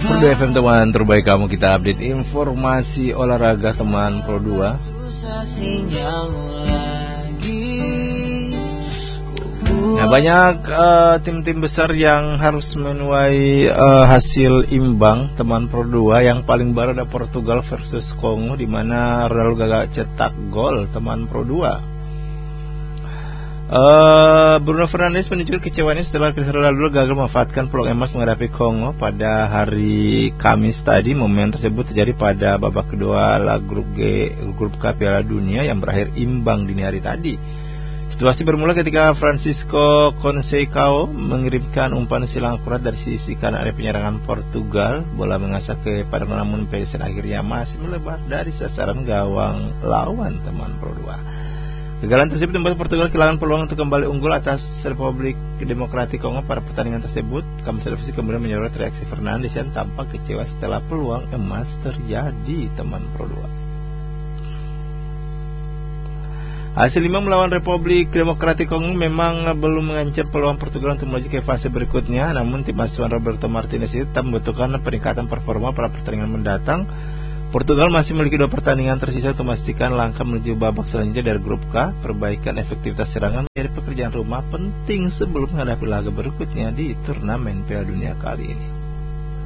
Pro 2 FM teman terbaik kamu, kita update informasi olahraga teman Pro 2. Nah, banyak tim-tim besar yang harus menuai hasil imbang teman Pro 2. Yang paling baru ada Portugal versus Kongo, di mana Ronaldo gagal cetak gol teman Pro 2. Bruno Fernandes menunjukkan kecewaannya setelah Cristiano Ronaldo gagal memanfaatkan peluang emas menghadapi Kongo pada hari Kamis tadi. Momen tersebut terjadi pada babak kedua grup K Piala Dunia yang berakhir imbang dini hari tadi. Situasi bermula ketika Francisco Conceição mengirimkan umpan silang akurat dari sisi kanan area penyerangan Portugal. Bola mengasah ke pada namun peleset akhirnya masih melebar dari sasaran gawang lawan teman Pro 2. Kegagalan tersebut membuat Portugal kehilangan peluang untuk kembali unggul atas Republik Demokratik Kongo pada pertandingan tersebut. Kamus televisi kemudian menyoroti reaksi Fernandes yang tampak kecewa setelah peluang emas terjadi teman Pro 2. Hasil 5 melawan Republik Demokratik Kongo memang belum mengancam peluang Portugal untuk melaju ke fase berikutnya. Namun tim asuhan Roberto Martinez itu tetap membutuhkan peningkatan performa pada pertandingan mendatang. Portugal masih memiliki 2 pertandingan tersisa untuk memastikan langkah menuju babak selanjutnya dari grup K. Perbaikan efektivitas serangan menjadi pekerjaan rumah penting sebelum menghadapi laga berikutnya di turnamen Piala Dunia kali ini.